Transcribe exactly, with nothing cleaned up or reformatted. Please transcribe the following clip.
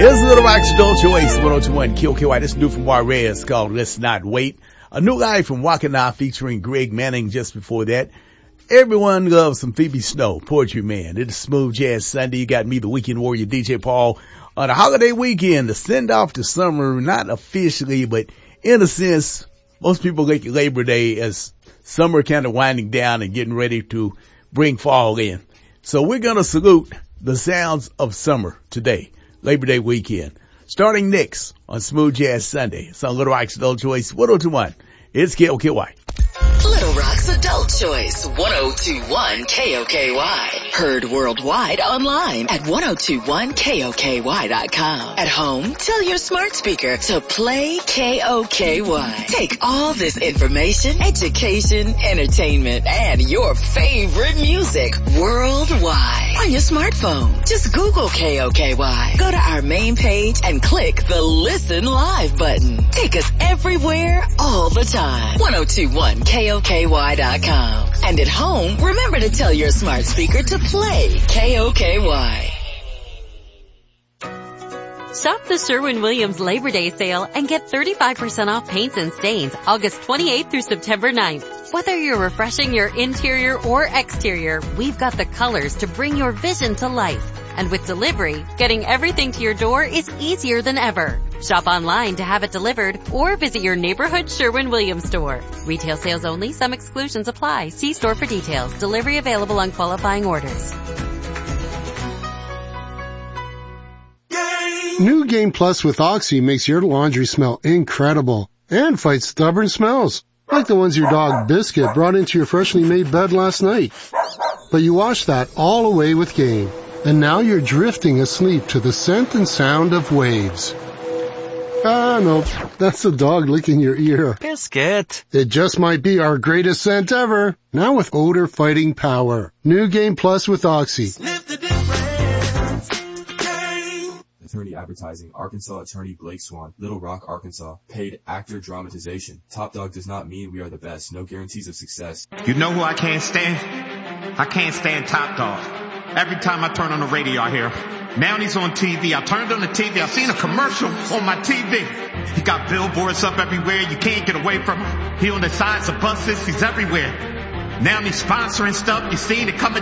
Here's Little Rock's Adult Choice, one oh two point one K O K Y. This new from Juarez called Let's Not Wait. A new guy from Waccanaw featuring Greg Manning just before that. Everyone loves some Phoebe Snow, Poetry Man. It's Smooth Jazz Sunday. You got me, the Weekend Warrior, D J Paul, on a holiday weekend, the send off to summer, not officially, but in a sense, most people look at Labor Day as summer kind of winding down and getting ready to bring fall in. So we're going to salute the sounds of summer today, Labor Day weekend. Starting next on Smooth Jazz Sunday. It's on Little Rock's Adult Choice, one oh two point one. It's K O K Y. Little Rock's Adult Choice, one oh two point one K O K Y. Heard worldwide online at ten twenty-one K O K Y dot com. At home, tell your smart speaker to play K O K Y. Take all this information, education, entertainment, and your favorite music worldwide on your smartphone. Just Google K O K Y. Go to our main page and click the Listen Live button. Take us everywhere, all the time. ten twenty-one K O K Y dot com. And at home, remember to tell your smart speaker to play K O K Y. Shop the Sherwin-Williams Labor Day sale and get thirty-five percent off paints and stains August twenty-eighth through September ninth. Whether you're refreshing your interior or exterior, we've got the colors to bring your vision to life. And with delivery, getting everything to your door is easier than ever. Shop online to have it delivered or visit your neighborhood Sherwin-Williams store. Retail sales only. Some exclusions apply. See store for details. Delivery available on qualifying orders. New Game Plus with Oxy makes your laundry smell incredible and fights stubborn smells, like the ones your dog Biscuit brought into your freshly made bed last night. But you washed that all away with Game, and now you're drifting asleep to the scent and sound of waves. Ah, no, that's the dog licking your ear. Biscuit. It just might be our greatest scent ever, now with odor fighting power. New Game Plus with Oxy. Sniff the difference. Game. Attorney Advertising, Arkansas Attorney Blake Swan, Little Rock, Arkansas. Paid actor dramatization. Top Dog does not mean we are the best. No guarantees of success. You know who I can't stand? I can't stand Top Dog. Every time I turn on the radio, I hear him. Now he's on T V. I turned on the T V. I seen a commercial on my T V. He got billboards up everywhere. You can't get away from him. He on the sides of buses. He's everywhere. Now he's sponsoring stuff. You seen it coming